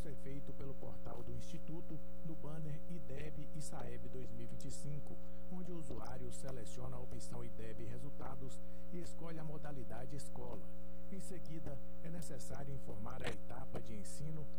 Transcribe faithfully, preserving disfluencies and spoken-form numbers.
cadastro é feito pelo portal do Instituto, no banner IDEB e SAEB dois mil e vinte e cinco, onde o usuário seleciona a opção IDEB Resultados e escolhe a modalidade Escola. Em seguida, é necessário informar a etapa de ensino